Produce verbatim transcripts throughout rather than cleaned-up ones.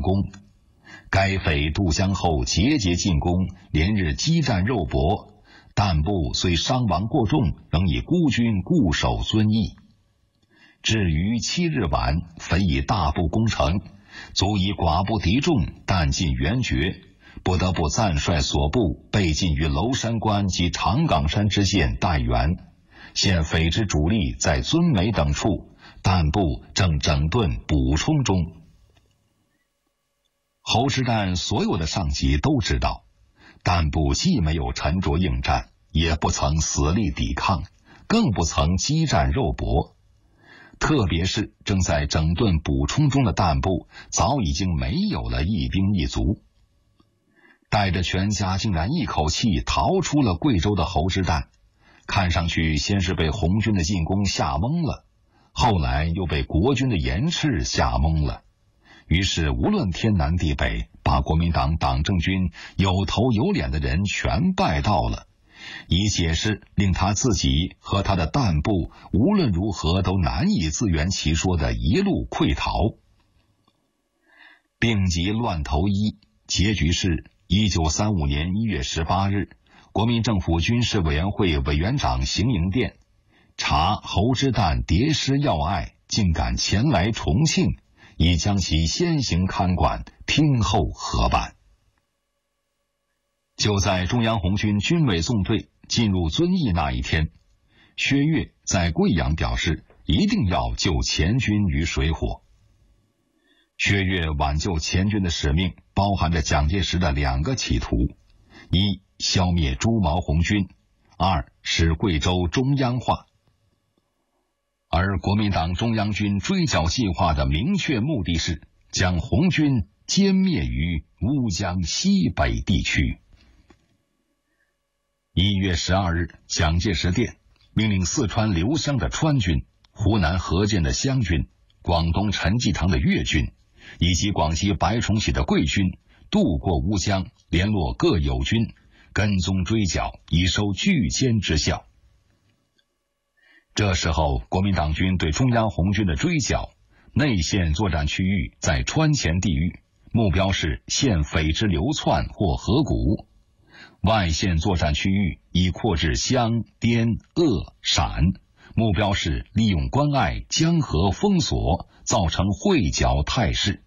攻。该匪渡江后节节进攻，连日激战肉搏，但部虽伤亡过重，仍以孤军固守遵义。至于七日晚，匪以大部攻城，足以寡不敌众，弹尽援绝，不得不暂率所部备进于娄山关及长岗山之间待援。现匪之主力在遵美等处，弹部正整顿补充中。侯师旦所有的上级都知道，弹部既没有沉着应战，也不曾死力抵抗，更不曾激战肉搏。特别是正在整顿补充中的弹部，早已经没有了一兵一卒。带着全家竟然一口气逃出了贵州的侯师旦，看上去先是被红军的进攻吓懵了，后来又被国军的严斥吓懵了。于是无论天南地北，把国民党党政军有头有脸的人全拜到了，以解释令他自己和他的弹部无论如何都难以自圆其说的一路溃逃。病急乱投医，结局是一九三五年一月十八日，国民政府军事委员会委员长邢迎电查侯之旦跌失要隘，竟敢前来重庆，已将其先行看管，听候核办。就在中央红军军委纵队进入遵义那一天，薛岳在贵阳表示一定要救前军于水火。薛岳挽救前军的使命包含着蒋介石的两个企图：一、消灭朱毛红军；二、使贵州中央化。而国民党中央军追剿计划的明确目的是将红军歼灭于乌江西北地区。一月十二日，蒋介石电命令四川刘湘的川军、湖南河间的湘军、广东陈济棠的粤军以及广西白崇禧的桂军渡过乌江，联络各友军，跟踪追剿，以收拒歼之效。这时候，国民党军对中央红军的追剿，内线作战区域在川黔地域，目标是现匪之流窜或河谷；外线作战区域已扩至湘、滇、鄂、陕，目标是利用关隘、江河封锁，造成会剿态势。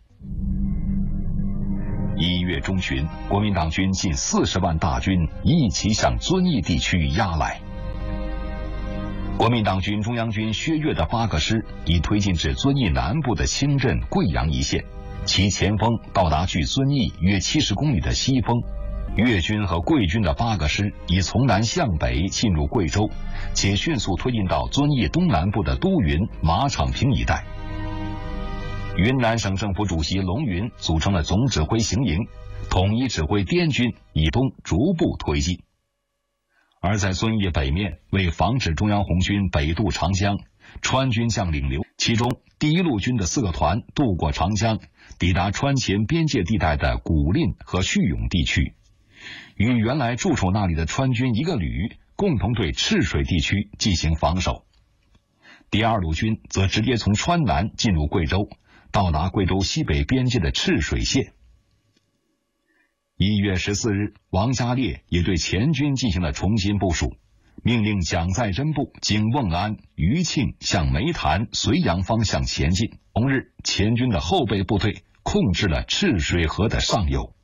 一月中旬，国民党军近四十万大军一齐向遵义地区压来。国民党军中央军薛岳的八个师已推进至遵义南部的清镇贵阳一线，其前锋到达距遵义约七十公里的西丰。粤军和桂军的八个师已从南向北进入贵州，且迅速推进到遵义东南部的都匀、马场坪一带。云南省政府主席龙云组成了总指挥行营，统一指挥滇军以东逐步推进。而在遵义北面，为防止中央红军北渡长江，川军将领刘，其中第一路军的四个团渡过长江，抵达川黔边界地带的古蔺和叙永地区，与原来驻守那里的川军一个旅共同对赤水地区进行防守。第二路军则直接从川南进入贵州，到达贵州西北边界的赤水县。一月十四日，王家烈也对前军进行了重新部署，命令蒋在珍部经瓮安、余庆向梅潭、绥阳方向前进。同日，前军的后备部队控制了赤水河的上游。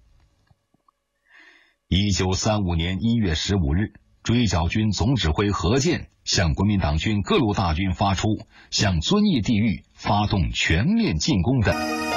一九三五年一月十五日，追剿军总指挥何键向国民党军各路大军发出向遵义地域发动全面进攻的